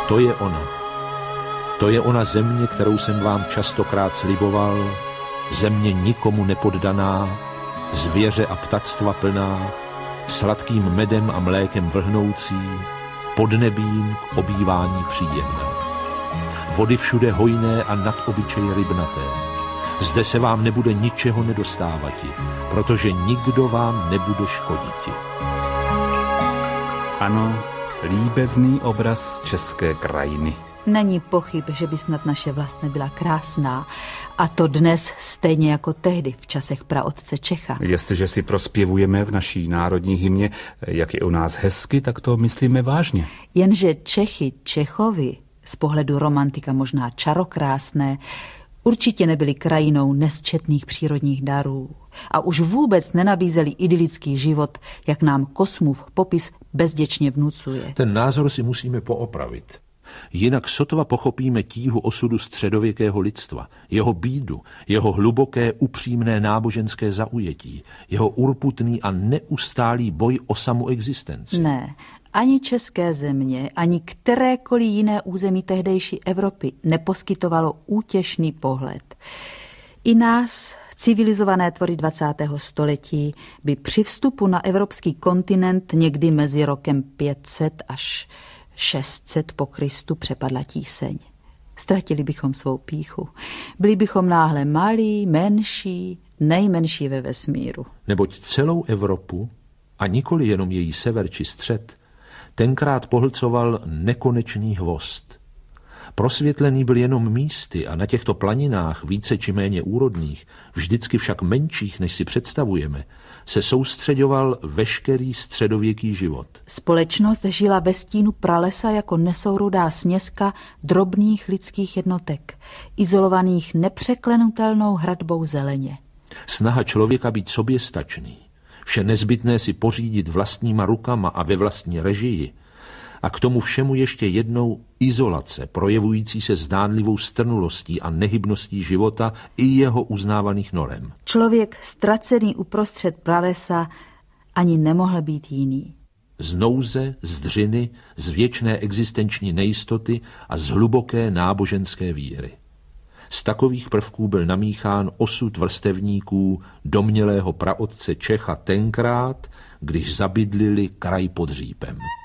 to je ona. To je ona země, kterou jsem vám častokrát sliboval, země nikomu nepoddaná, zvěře a ptactva plná, sladkým medem a mlékem vlhnoucí, podnebím k obývání příjemné. Vody všude hojné a nad obyčej rybnaté. Zde se vám nebude ničeho nedostávati, protože nikdo vám nebude škoditi. Ano, líbezný obraz české krajiny. Není pochyb, že by snad naše vlast nebyla krásná. A to dnes stejně jako tehdy v časech praotce Čecha. Jestliže si prospěvujeme v naší národní hymně, jak je u nás hezky, tak to myslíme vážně. Jenže Čechy, Čechovi, z pohledu romantika možná čarokrásné, určitě nebyli krajinou nesčetných přírodních darů. A už vůbec nenabízeli idylický život, jak nám Kosmův popis bezděčně vnucuje. Ten názor si musíme poopravit. Jinak sotva pochopíme tíhu osudu středověkého lidstva, jeho bídu, jeho hluboké upřímné náboženské zaujetí, jeho urputný a neustálý boj o samu existenci. Ne, ani české země, ani kterékoliv jiné území tehdejší Evropy neposkytovalo útěšný pohled. I nás, civilizované tvory 20. století, by při vstupu na evropský kontinent někdy mezi rokem 500 až 600 po Kristu přepadla tíseň. Ztratili bychom svou pýchu. Byli bychom náhle malí, menší, nejmenší ve vesmíru. Neboť celou Evropu, a nikoli jenom její sever či střed, tenkrát pohlcoval nekonečný hvozd. Prosvětlený byl jenom místy a na těchto planinách, více či méně úrodných, vždycky však menších, než si představujeme, se soustřeďoval veškerý středověký život. Společnost žila ve stínu pralesa jako nesourodá směska drobných lidských jednotek, izolovaných nepřeklenutelnou hradbou zeleně. Snaha člověka být soběstačný, vše nezbytné si pořídit vlastníma rukama a ve vlastní režii, a k tomu všemu ještě jednou izolace, projevující se zdánlivou strnulostí a nehybností života i jeho uznávaných norem. Člověk ztracený uprostřed pralesa ani nemohl být jiný. Z nouze, z dřiny, z věčné existenční nejistoty a z hluboké náboženské víry. Z takových prvků byl namíchán osud vrstevníků domnělého praotce Čecha tenkrát, když zabydlili kraj pod Řípem.